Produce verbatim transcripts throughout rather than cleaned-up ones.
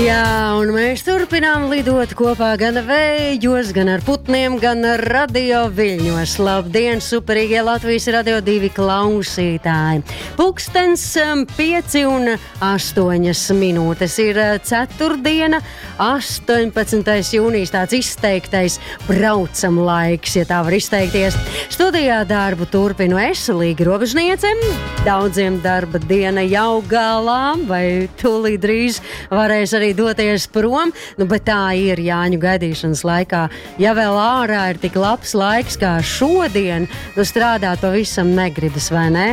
Jā, un mēs turpinām lidot kopā gan vējos, gan ar putniem, gan ar radio viļņos. Labdien, superīgie Latvijas radio divi klausītāji! Pulkstens pieci un astoņas minūtes ir ceturtdiena, astoņpadsmitais jūnijas, tāds izteiktais braucam laiks, ja tā var izteikties. Studijā darbu turpinu es, Līga Robežniece. Daudziem darba diena jau galā, vai tūlīt drīz varēs arī doties prom, nu, bet tā ir Jāņu gaidīšanas laikā. Ja vēl ārā ir tik labs laiks kā šodien, nu strādāt pavisam negribas, vai ne?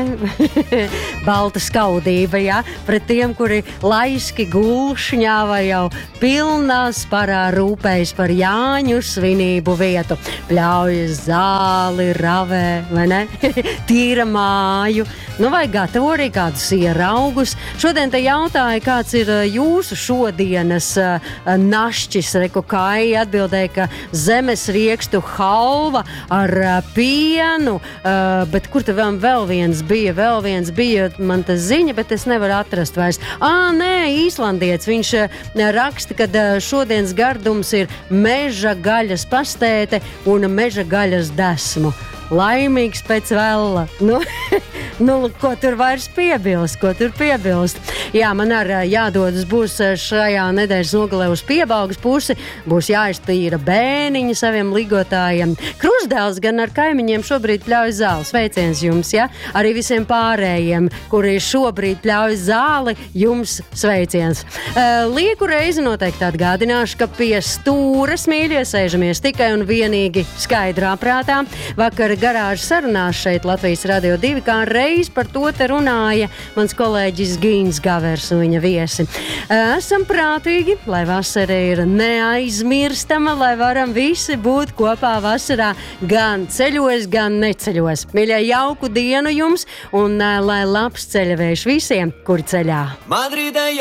Balta skaudība, jā, pret tiem, kuri laiski gulšņā vai jau pilnā sparā rūpējas par Jāņu svinību vietu. Pļaujas zāli, ravē, vai ne? Tīra māju, nu vai gatavo arī kādus ieraugus. Šodien te jautāja, kāds ir jūsu šodienas uh, našķis. Reku Kaija atbildēja, ka zemes riekstu halva ar uh, pienu, uh, bet kur te vēl, vēl viens bija, vēl viens bija, man tas ziņa, bet es nevaru atrast vairs. Ā, nē, īslandietis, viņš uh, raksta, ka uh, šodienas gardums ir meža gaļas pastēte un meža gaļas desmu. Laimīgs pēc vēla. Nu, nu, ko tur vairs piebilst, ko tur piebilst. Jā, man arī jādodas būs šajā nedēļas nogalē uz Piebalgas pusi, būs jāiztīra bēniņi saviem ligotājiem. Krustdēls gan ar kaimiņiem šobrīd pļauj zāli. Sveiciens jums, ja? Arī visiem pārējiem, kuri šobrīd pļauj zāli, jums sveiciens. Lieku reizi noteikti atgādināšu, ka pie stūres, mīļie, sēžamies tikai un vienīgi skaidrā prātā. Vakar garāžas sarunās šeit Latvijas radio divi, kā reiz par to te runāja mans kolēģis Gīns Gavers un viņa viesi. Esam prātīgi, lai vasara ir neaizmirstama, lai varam visi būt kopā vasarā gan ceļos, gan neceļos. Mīļie, jauku dienu jums un lai labs ceļavējš visiem, kuri ceļā. Madrīdē